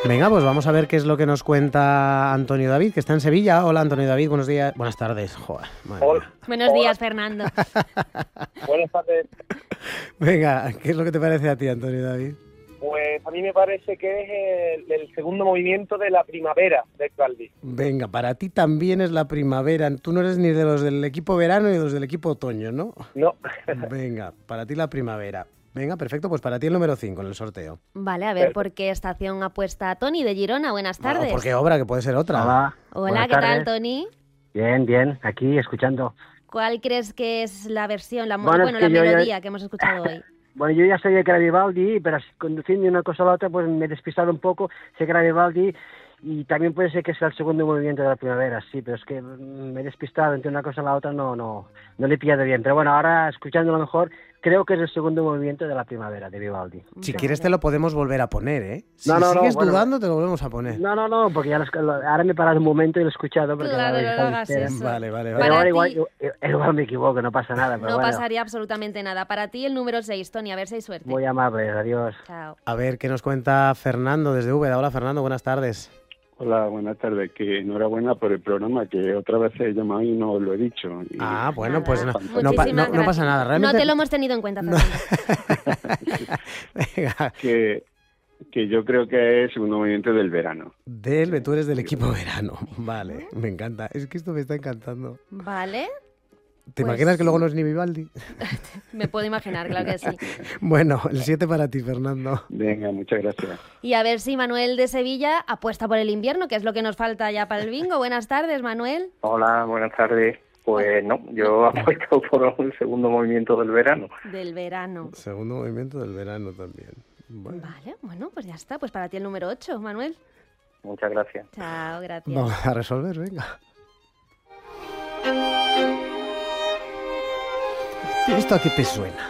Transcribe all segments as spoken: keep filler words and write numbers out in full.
Venga, pues vamos a ver qué es lo que nos cuenta Antonio David, que está en Sevilla. Hola, Antonio David, buenos días. Buenas tardes. Joder, Hola. Buenos Hola. días, Fernando. Buenas tardes. Venga, ¿qué es lo que te parece a ti, Antonio David? Pues a mí me parece que es el, el segundo movimiento de la primavera de Vivaldi. Venga, para ti también es la primavera. Tú no eres ni de los del equipo verano ni de los del equipo otoño, ¿no? No. Venga, para ti la primavera. Venga, perfecto, pues para ti el número cinco en el sorteo. Vale, a ver por qué estación apuesta Tony de Girona. Buenas tardes. Bueno, porque obra, que puede ser otra. Hola. Hola, Buenas ¿qué tal, tardes. Tony? Bien, bien, aquí escuchando. ¿Cuál crees que es la versión, la, mo- Bueno, bueno, es que la yo ya- melodía que hemos escuchado hoy? Bueno, yo ya sabía que era Vivaldi, pero así, conduciendo de una cosa a la otra, pues me he despistado un poco. Sé que era Vivaldi y también puede ser que sea el segundo movimiento de la primavera, sí, pero es que mm, me he despistado entre una cosa a la otra, no, no, no le he pillado bien. Pero bueno, ahora escuchándolo mejor, creo que es el segundo movimiento de la primavera de Vivaldi. Si Vale. quieres te lo podemos volver a poner, ¿eh? Si No, no, no, sigues bueno. dudando te lo volvemos a poner. No, no, no, porque ya lo- lo- ahora me he parado un momento y lo he escuchado. Porque Claro, ahora no está lo en hagas espera. eso. Vale, vale, Pero vale. Para ahora igual, ti- igual, igual me equivoco, no pasa nada. Pero No bueno, pasaría absolutamente nada. Para ti el número seis, Tony, a ver si hay suerte. muy amable, adiós. Chao. A ver qué nos cuenta Fernando desde Úbeda. Hola, Fernando, buenas tardes. Hola, buenas tardes. Que enhorabuena por el programa, que otra vez he llamado y no lo he dicho. Y- Ah, bueno, Nada. pues no, no, pa- Muchísimas no- no gracias. pasa nada. No Realmente... te lo hemos tenido en cuenta, No. Fernando. Venga, que, que yo creo que es un movimiento del verano. del, tú eres del equipo verano. Vale, me encanta. Es que esto me está encantando. Vale, ¿Te Pues- imaginas que luego no es ni Vivaldi? me puedo imaginar, claro que sí. Bueno, el siete para ti, Fernando. Venga, muchas gracias. Y a ver si Manuel de Sevilla apuesta por el invierno, que es lo que nos falta ya para el bingo. Buenas tardes, Manuel. Hola, buenas tardes. Pues no, yo apuesto por el segundo movimiento del verano. Del verano. Segundo movimiento del verano también. Bueno, Vale, bueno, pues ya está. Pues para ti el número ocho, Manuel. Muchas gracias. Chao, gracias. vamos a resolver, venga. ¿Y esto a qué te suena?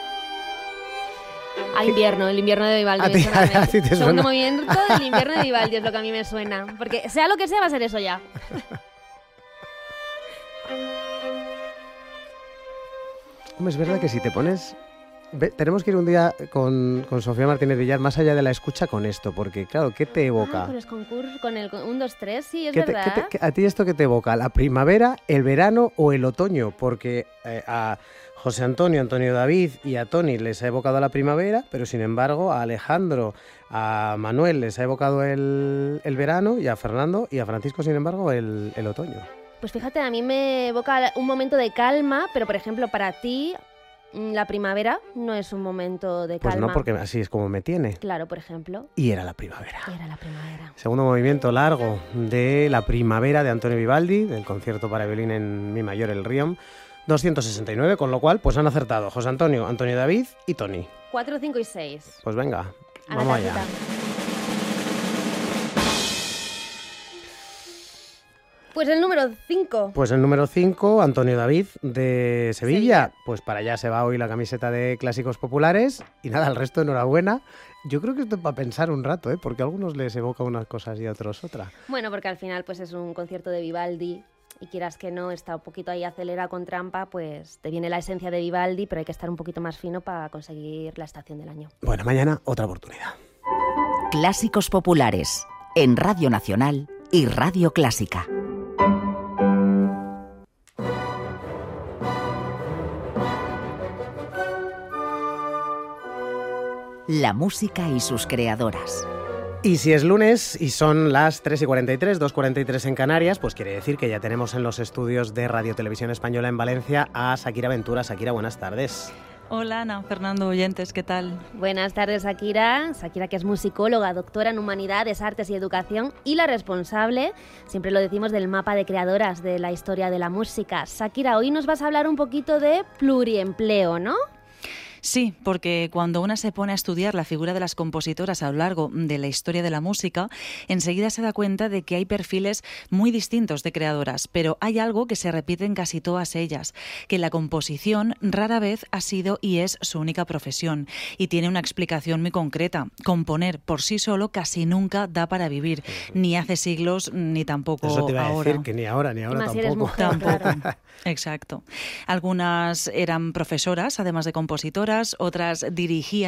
A invierno, el invierno de Vivaldi. A me ti- suena a mí. a ti te Segundo suena. movimiento del invierno de Vivaldi es lo que a mí me suena. Porque sea lo que sea, va a ser eso ya. Hombre, es verdad que si te pones... Ve, tenemos que ir un día con, con Sofía Martínez Villar más allá de la escucha con esto, porque claro, ¿qué te Ah, evoca? con los concursos, con el uno, dos, tres, sí, es ¿Qué te- verdad. qué te- qué- ¿A ti esto qué te evoca? ¿La primavera, el verano o el otoño? Porque eh, a José Antonio, Antonio David y a Tony les ha evocado la primavera, pero sin embargo a Alejandro, a Manuel les ha evocado el, el verano y a Fernando y a Francisco, sin embargo, el, el otoño. Pues fíjate, a mí me evoca un momento de calma, pero por ejemplo, para ti, mm, la primavera no es un momento de Pues calma. no, porque así es como me tiene. Claro, por ejemplo, Y era la primavera. era la primavera. Segundo movimiento largo de La primavera de Antonio Vivaldi, del concierto para violín en Mi mayor, el Riom, doscientos sesenta y nueve, con lo cual pues han acertado José Antonio, Antonio David y Tony. cuatro, cinco y seis. Pues venga, A la vamos allá. tarjeta. Pues el número cinco. Pues el número cinco, Antonio David de Sevilla. Pues para allá se va hoy la camiseta de Clásicos Populares. Y nada, el resto enhorabuena. Yo creo que esto es para pensar un rato, ¿eh? Porque a algunos les evoca unas cosas y a otros otra. Bueno, porque al final pues es un concierto de Vivaldi y quieras que no, está un poquito ahí acelera con trampa, pues te viene la esencia de Vivaldi, pero hay que estar un poquito más fino para conseguir la estación del año. Bueno, mañana otra oportunidad. Clásicos Populares, en Radio Nacional y Radio Clásica. La música y sus creadoras. Y si es lunes y son las tres y cuarenta y tres, dos y cuarenta y tres en Canarias, pues quiere decir que ya tenemos en los estudios de Radio Televisión Española en Valencia a Shakira Ventura. Shakira, buenas tardes. Hola Ana, Fernando, oyentes, ¿qué tal? Buenas tardes, Shakira. Shakira, que es musicóloga, doctora en Humanidades, Artes y Educación y la responsable, siempre lo decimos, del mapa de creadoras de la historia de la música. Shakira, hoy nos vas a hablar un poquito de pluriempleo, ¿no? Sí, porque cuando una se pone a estudiar la figura de las compositoras a lo largo de la historia de la música, enseguida se da cuenta de que hay perfiles muy distintos de creadoras, pero hay algo que se repite en casi todas ellas, que la composición rara vez ha sido y es su única profesión, y tiene una explicación muy concreta. Componer por sí solo casi nunca da para vivir, ni hace siglos ni tampoco Eso te iba a ahora. decir, que ni ahora ni ahora más si tampoco. eres mujer, Tampoco. claro. Exacto. Algunas eran profesoras, además de compositoras, otras dirigían